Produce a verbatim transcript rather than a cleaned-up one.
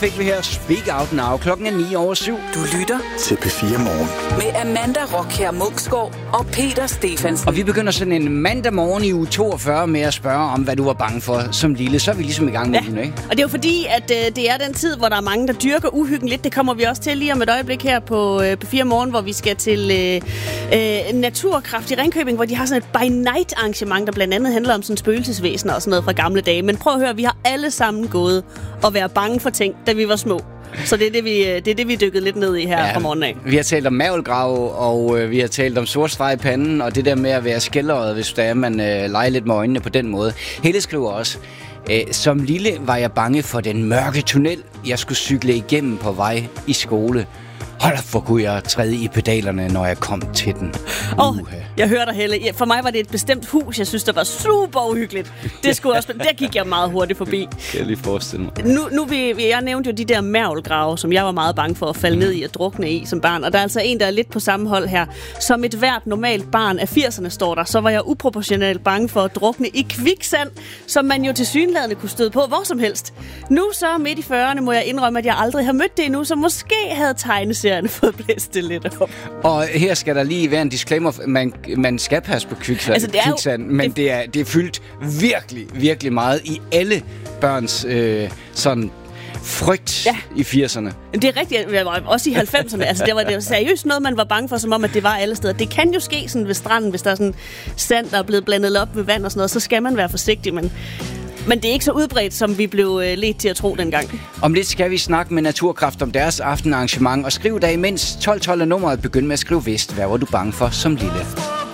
Fik vi her Speak Out Now. Klokken er ni over syv. Du lytter til P fire Morgen. Med Amanda Rockher Munksgaard og Peter Stefansen. Og vi begynder sådan en mandag morgen i uge toogfyrre med at spørge om, hvad du var bange for som lille. Så er vi ligesom i gang med ja. den, ikke? Og det er jo fordi, at øh, det er den tid, hvor der er mange, der dyrker uhyggen lidt. Det kommer vi også til lige om et øjeblik her på øh, P fire Morgen, hvor vi skal til øh, øh, Naturkraft i Ringkøbing, hvor de har sådan et by night arrangement, der blandt andet handler om sådan spøgelsesvæsener og sådan noget fra gamle dage. Men prøv at høre, vi har alle sammen gået og været bange for ting, da vi var små. Så det er det, vi, det er det, vi dykkede lidt ned i her ja, fra morgenen af. Vi har talt om mavelgrave, og øh, vi har talt om sort streg i panden, og det der med at være skælderet, hvis der er, man øh, leger lidt med øjnene på den måde. Helle skriver også, øh, som lille var jeg bange for den mørke tunnel, jeg skulle cykle igennem på vej i skole. Hold op, hvor kunne jeg træde i pedalerne, når jeg kom til den. Åh, oh, jeg hører dig, Helle. For mig var det et bestemt hus, jeg synes, der var super uhyggeligt. Det skulle også, der gik jeg meget hurtigt forbi. Kan jeg lige forestille mig. Nu, nu vi, jeg nævnte jo de der mærvelgrave, som jeg var meget bange for at falde ned i og drukne i som barn. Og der er altså en, der er lidt på samme hold her. Som et hvert normalt barn af firserne står der, så var jeg uproportionelt bange for at drukne i kviksand, som man jo tilsyneladende kunne støde på hvor som helst. Nu så midt i fyrrerne må jeg indrømme, at jeg aldrig har mødt det endnu, så måske havde tegneserien fået blæst det lidt op. Og her skal der lige være en disclaimer. Man, man skal passe på kviksand, altså, kviksand jo, men det, det, er, det er fyldt virkelig, virkelig meget i alle børns øh, sådan frygt ja. i firserne. Det er rigtigt, også i halvfemserne. Altså, det var det seriøst noget, man var bange for, som om, at det var alle steder. Det kan jo ske sådan ved stranden, hvis der er sådan sand, der er blevet blandet op med vand og sådan noget, så skal man være forsigtig, men Men det er ikke så udbredt, som vi blev øh, ledt til at tro dengang. Om lidt skal vi snakke med Naturkraft om deres aftenarrangement. Og skriv da imens tolv tolv er nummeret. Begynd med at skrive vist. Hvad var du bange for som lille?